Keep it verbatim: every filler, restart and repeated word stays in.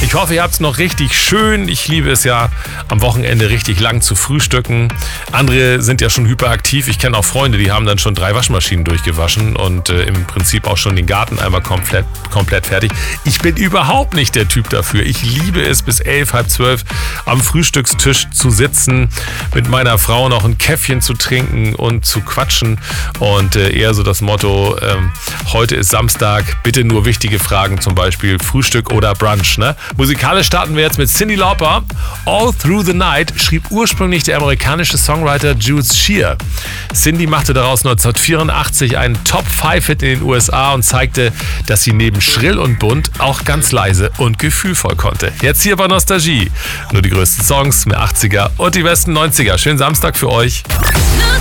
Ich hoffe, ihr habt es noch richtig schön. Ich liebe es ja, am Wochenende richtig lang zu frühstücken. Andere sind ja schon hyperaktiv. Ich kenne auch Freunde, die haben dann schon drei Waschmaschinen durchgewaschen und äh, im Prinzip auch schon den Garten einmal komplett, komplett fertig. Ich bin überhaupt nicht der Typ dafür. Ich liebe es, bis elf, halb zwölf am Frühstückstisch zu sitzen, mit meiner Frau noch ein Käffchen zu trinken und zu quatschen. Und äh, eher so das Motto, ähm, heute ist Samstag, bitte nur wichtige Fragen, zum Beispiel Frühstück oder Brunch. Ne? Musikalisch starten wir jetzt mit Cyndi Lauper. All Through the Night schrieb ursprünglich der amerikanische Songwriter Jules Shear. Cyndi machte daraus neunzehnhundertvierundachtzig einen Top fünf Hit in den U S A und zeigte, dass sie neben schrill und bunt auch ganz leise und gefühlvoll konnte. Jetzt hier bei Nostalgie. Nur die größten Songs, mehr achtziger und die besten neunziger. Schönen Samstag für euch.